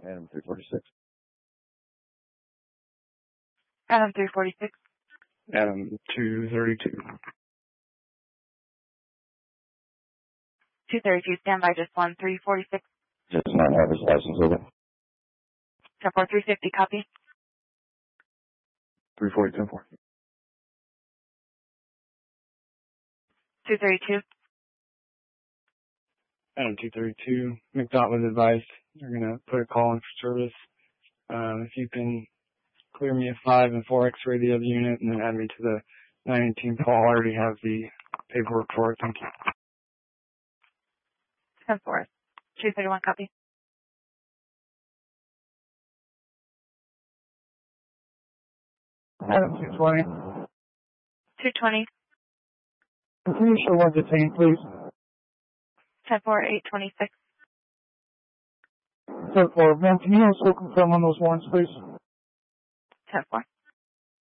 Adam 346. Adam 346. Adam 232. 232, stand by, just 1, 346. Does not have his license with him. 10-4, 350, copy. 340, 10-4. 232. Adam 232. McDonald was advised they're going to put a call in for service. If you can clear me a 5 and 4 X-ray the other unit and then add me to the 918 call. I already have the paperwork for it. Thank you. 10-4. 231, copy. Adam 220. 220. Can you show one detained, please? 10-4, 826. 10-4. Ma'am, can you also confirm on those warrants, please? 10-4.